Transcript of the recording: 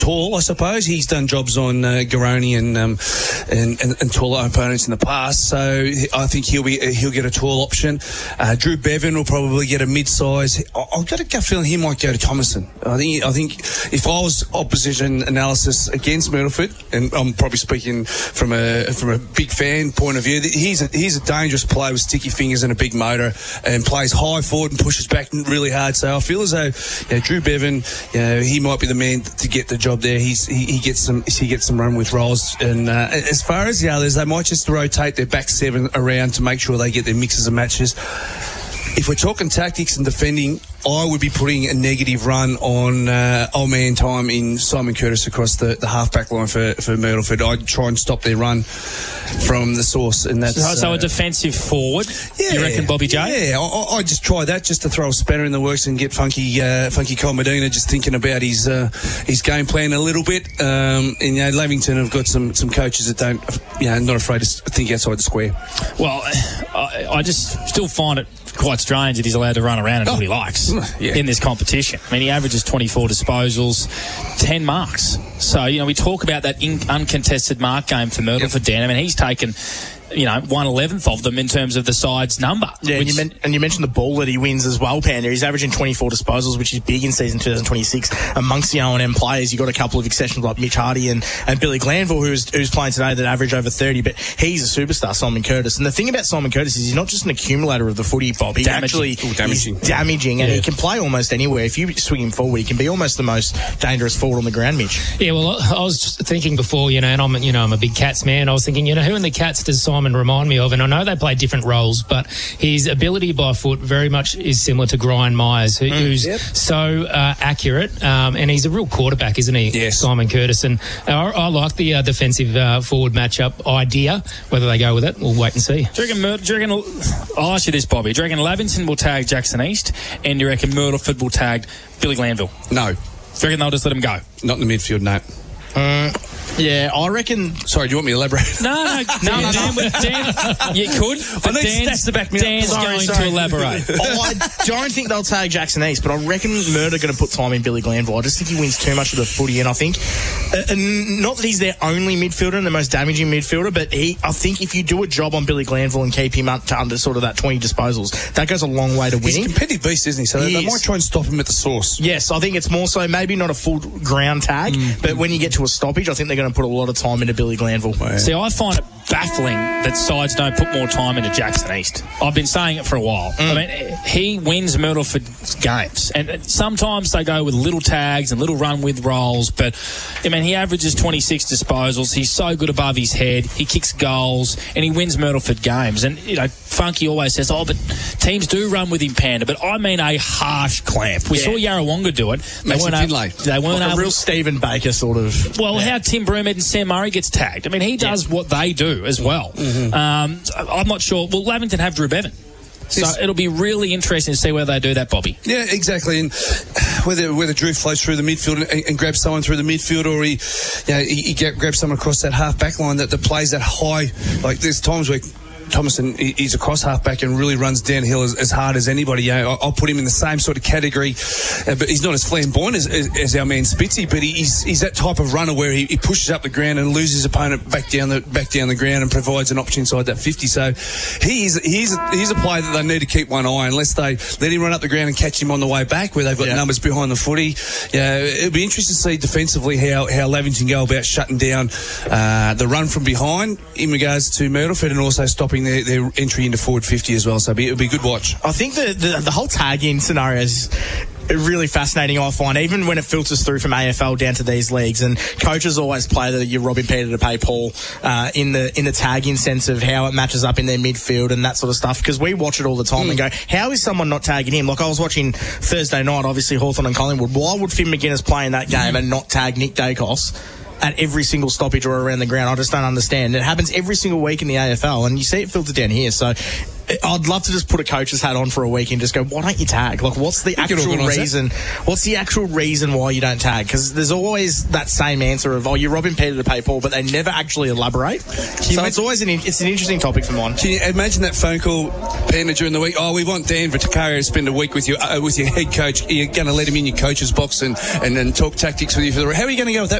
tall, I suppose. He's done jobs on Garoni and taller opponents in the past, so I think he'll get a tall option. Drew Bevan will probably get a mid-size. I've got a gut feeling he might go to Thomason. I think if I was opposition analysis against Myrtleford, and I'm probably speaking from a big fan point of view, he's a dangerous player with sticky fingers and a big motor, and plays high forward and pushes back really hard. So I feel as though Drew Bevan, he might be the man to get the job there. He gets some run with rolls, and as far as the others, they might just rotate their back seven around to make sure they get their mixes and matches. If we're talking tactics and defending, I would be putting a negative run on old man time in Simon Curtis across the half-back line for Myrtleford. I'd try and stop their run from the source, and that's... So a defensive forward, you reckon, Bobby J? Yeah, I just try that just to throw a spanner in the works and get Funky Cole Medina just thinking about his game plan a little bit. And Lavington have got some coaches that don't, not afraid to think outside the square. Well, I just still find it quite strange that he's allowed to run around and do what he likes in this competition. I mean, he averages 24 disposals, 10 marks. So, we talk about that uncontested mark game for Myrtleford, Dan. I mean, he's taken 1/11th of them in terms of the side's number. Yeah, and you mentioned the ball that he wins as well, Panda. He's averaging 24 disposals, which is big in season 2026 amongst the O&M players. You've got a couple of exceptions like Mitch Hardy and Billy Glanville, who's playing today, that average over 30, but he's a superstar, Simon Curtis. And the thing about Simon Curtis is he's not just an accumulator of the footy, Bob. He's damaging, and he can play almost anywhere. If you swing him forward, he can be almost the most dangerous forward on the ground, Mitch. Yeah, well, I was just thinking before, and I'm a big Cats man. I was thinking, who in the Cats does Simon remind me of? And I know they play different roles, but his ability by foot very much is similar to Brian Myers, who's so accurate, and he's a real quarterback, isn't he? Yes. Simon Curtis. And I like the defensive forward matchup idea. Whether they go with it, we'll wait and see. Do you reckon I'll ask you this, Bobby. Do you reckon Lavington will tag Jackson East, and do you reckon Myrtleford will tag Billy Glanville? No. Do you reckon they'll just let him go? Not in the midfield, no. Yeah, I reckon... Sorry, do you want me to elaborate? No, Dan, you could. But I need stats to back me up. Dan's going to elaborate. I don't think they'll tag Jackson East, but I reckon Murder going to put time in Billy Glanville. I just think he wins too much of the footy, and I think... not that he's their only midfielder and the most damaging midfielder, but I think if you do a job on Billy Glanville and keep him up to under sort of that 20 disposals, that goes a long way to winning. He's a competitive beast, isn't he? So they might try and stop him at the source. Yes, I think it's more so maybe not a full ground tag, but when you get to a stoppage, I think they're going to put a lot of time into Billy Glanville. Wow. See, I find it baffling that sides don't put more time into Jackson East. I've been saying it for a while. I mean, he wins Myrtleford games, and sometimes they go with little tags and little run with rolls, but I mean, he averages 26 disposals. He's so good above his head. He kicks goals, and he wins Myrtleford games. And Funky always says, but teams do run with him, Panda. But I mean a harsh clamp. We saw Yarrawonga do it. They weren't a real Stephen Baker sort of. Well, how Tim Broomhead and Sam Murray gets tagged. I mean, he does what they do as well. I'm not sure. Will Lavington have Drew Bevan? So it'll be really interesting to see whether they do that, Bobby. Yeah, exactly. And whether Drew flows through the midfield and grabs someone through the midfield, or he grabs someone across that half-back line that plays that high. Like, there's times where Thomason, he's a cross halfback and really runs downhill as hard as anybody. I'll put him in the same sort of category, but he's not as flamboyant as our man Spitzy. But he's that type of runner where he pushes up the ground and loses his opponent back down the ground and provides an option inside that 50. So he's a player that they need to keep one eye on, unless they let him run up the ground and catch him on the way back where they've got numbers behind the footy. It'll be interesting to see defensively how Lavington go about shutting down the run from behind in regards to Myrtleford, and also stopping their entry into forward 50 as well. So it'll be a good watch. I think the whole tag-in scenario is really fascinating, I find, even when it filters through from AFL down to these leagues. And coaches always play your Robin Peter to pay Paul in the tag-in sense of how it matches up in their midfield and that sort of stuff, because we watch it all the time and go, how is someone not tagging him? Like, I was watching Thursday night, obviously Hawthorn and Collingwood. Why would Finn McGuinness play in that game and not tag Nick Dacos at every single stoppage or around the ground? I just don't understand. It happens every single week in the AFL, and you see it filter down here. So I'd love to just put a coach's hat on for a week and just go, why don't you tag? Like, what's the actual reason? What's the actual reason why you don't tag? Because there's always that same answer of, you're robbing Peter to pay Paul, but they never actually elaborate. So it's always an interesting topic for mine. Can you imagine that phone call, Pena, during the week? We want Dan Vicario to spend a week with your head coach. You're going to let him in your coach's box and talk tactics with you for the. How are you going to go with that?